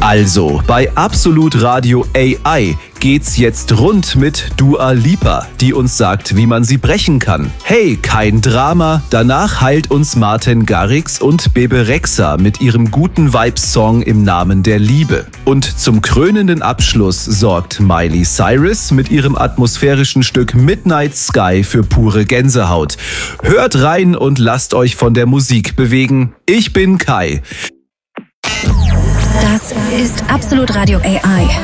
Also, bei Absolut Radio AI geht's jetzt rund mit Dua Lipa, die uns sagt, wie man sie brechen kann. Hey, kein Drama, danach heilt uns Martin Garrix und Bebe Rexha mit ihrem guten Vibes-Song im Namen der Liebe. Und zum krönenden Abschluss sorgt Miley Cyrus mit ihrem atmosphärischen Stück Midnight Sky für pure Gänsehaut. Hört rein und lasst euch von der Musik bewegen. Ich bin Kai. Das ist Absolut Radio AI.